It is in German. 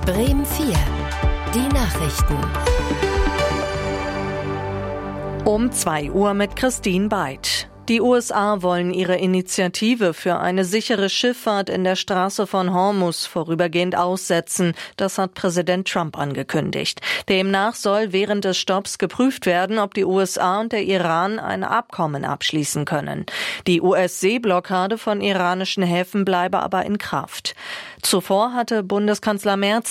Bremen 4. Die Nachrichten. Um 2 Uhr mit Christine Beid. Die USA wollen ihre Initiative für eine sichere Schifffahrt in der Straße von Hormuz vorübergehend aussetzen. Das hat Präsident Trump angekündigt. Demnach soll während des Stopps geprüft werden, ob die USA und der Iran ein Abkommen abschließen können. Die US-Seeblockade von iranischen Häfen bleibe aber in Kraft. Zuvor hatte Bundeskanzler Merz